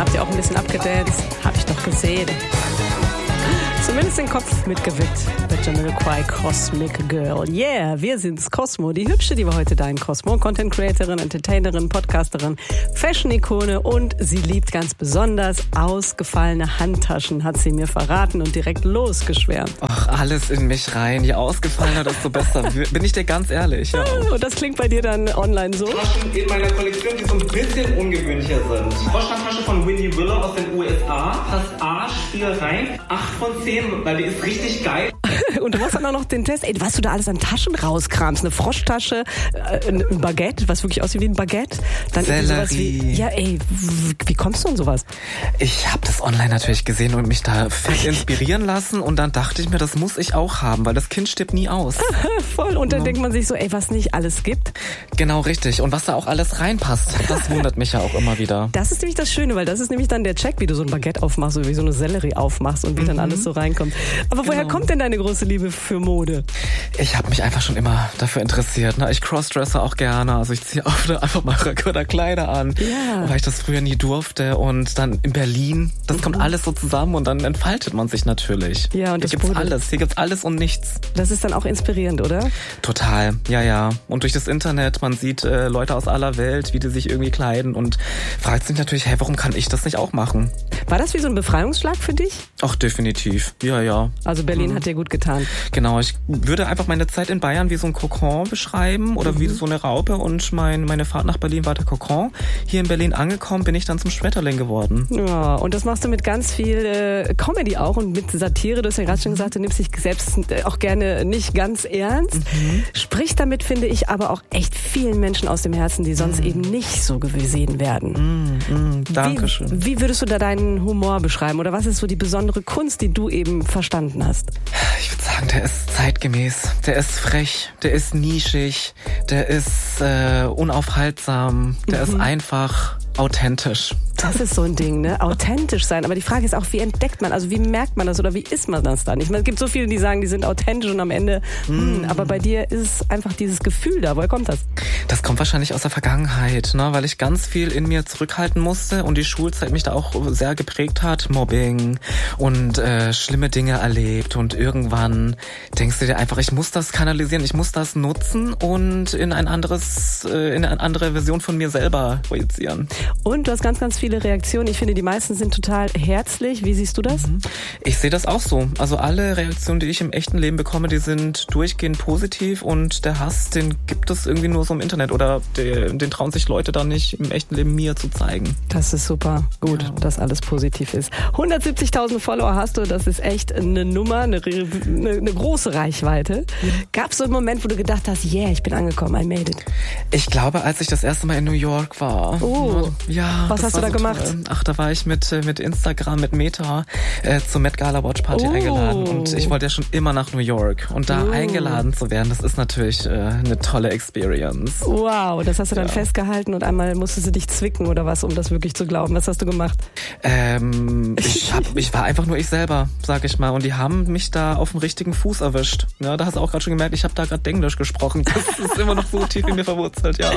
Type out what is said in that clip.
Habt ihr auch ein bisschen abgedanced? Hab ich doch gesehen. Zumindest den Kopf mitgewippt bei Jamiroquai, Cosmic Girl. Yeah, wir sind's, Cosmo, die Hübsche, die war heute da in Cosmo. Content Creatorin, Entertainerin, Podcasterin, Fashion-Ikone und sie liebt ganz besonders ausgefallene Handtaschen, hat sie mir verraten und direkt losgeschwärmt. Ach, alles in mich rein. Je ausgefallener, desto besser. Bin ich dir ganz ehrlich. Ja. Und das klingt bei dir dann online so? Taschen in meiner Kollektion, die so ein bisschen ungewöhnlicher sind. Froschhandtasche von Winnie Willow aus den USA. Passt Spielereien. 8 von 10. Weil die ist richtig geil. Und du machst dann auch noch den Test. Ey, was du da alles an Taschen rauskramst. Eine Froschtasche, ein Baguette, was wirklich aussieht wie ein Baguette. Dann sowas wie, ja, ey, wie kommst du an sowas? Ich habe das online natürlich gesehen und mich da fett inspirieren lassen. Und dann dachte ich mir, das muss ich auch haben, weil das Kind stirbt nie aus. Voll. Und dann denkt man sich so, ey, was nicht alles gibt. Genau, richtig. Und was da auch alles reinpasst, das wundert mich ja auch immer wieder. Das ist nämlich das Schöne, weil das ist nämlich dann der Check, wie du so ein Baguette aufmachst oder wie so eine Sellerie aufmachst und wie dann alles so reinkommt. Aber woher kommt denn deine große Liebe für Mode? Ich habe mich einfach schon immer dafür interessiert. Ne? Ich crossdresse auch gerne. Also ich ziehe einfach mal Röcke oder Kleider an, weil ich das früher nie durfte. Und dann in Berlin, das kommt alles so zusammen und dann entfaltet man sich natürlich. Ja, und hier gibt's alles. Hier gibt's alles und nichts. Das ist dann auch inspirierend, oder? Total, ja. Und durch das Internet, man sieht Leute aus aller Welt, wie die sich irgendwie kleiden und fragt sich natürlich, hey, warum kann ich das nicht auch machen? War das wie so ein Befreiungsschlag für dich? Ach, definitiv. Ja. Also Berlin hat dir gut getan. Genau, ich würde einfach meine Zeit in Bayern wie so ein Kokon beschreiben oder wie so eine Raupe und meine Fahrt nach Berlin war der Kokon. Hier in Berlin angekommen bin ich dann zum Schmetterling geworden. Ja, und das machst du mit ganz viel Comedy auch und mit Satire. Du hast ja gerade schon gesagt, du nimmst dich selbst auch gerne nicht ganz ernst. Sprich damit, finde ich, aber auch echt vielen Menschen aus dem Herzen, die sonst eben nicht so gesehen werden. Dankeschön. Wie würdest du da deinen Humor beschreiben? Oder was ist so die besondere Kunst, die du eben verstanden hast? Ich würde sagen, der ist zeitgemäß, der ist frech, der ist nischig, der ist unaufhaltsam, der ist einfach authentisch. Das ist so ein Ding, ne? Authentisch sein. Aber die Frage ist auch, wie entdeckt man, also wie merkt man das oder wie ist man das dann? Ich meine, es gibt so viele, die sagen, die sind authentisch und am Ende, aber bei dir ist einfach dieses Gefühl da. Woher kommt das? Das kommt wahrscheinlich aus der Vergangenheit, ne? Weil ich ganz viel in mir zurückhalten musste und die Schulzeit mich da auch sehr geprägt hat. Mobbing und schlimme Dinge erlebt und irgendwann denkst du dir einfach, ich muss das kanalisieren, ich muss das nutzen und in eine andere Version von mir selber projizieren. Und du hast ganz, ganz viele Reaktionen. Ich finde, die meisten sind total herzlich. Wie siehst du das? Ich sehe das auch so. Also alle Reaktionen, die ich im echten Leben bekomme, die sind durchgehend positiv und der Hass, den gibt es irgendwie nur so im Internet oder den trauen sich Leute dann nicht im echten Leben mir zu zeigen. Das ist super gut, dass alles positiv ist. 170.000 Follower hast du, das ist echt eine Nummer, eine große Reichweite. Gab es so einen Moment, wo du gedacht hast, yeah, ich bin angekommen, I made it? Ich glaube, als ich das erste Mal in New York war. Oh, ja. Was hast du da gemacht? Toll. Ach, da war ich mit Instagram, mit Meta zur Met Gala Watch Party eingeladen und ich wollte ja schon immer nach New York und da eingeladen zu werden, das ist natürlich eine tolle Experience. Wow, das hast du dann festgehalten und einmal musstest du dich zwicken oder was, um das wirklich zu glauben. Was hast du gemacht? Ich war einfach nur ich selber, sag ich mal, und die haben mich da auf dem richtigen Fuß erwischt. Ja, da hast du auch gerade schon gemerkt, ich habe da gerade Englisch gesprochen. Das ist immer noch so tief in mir verwurzelt, ja.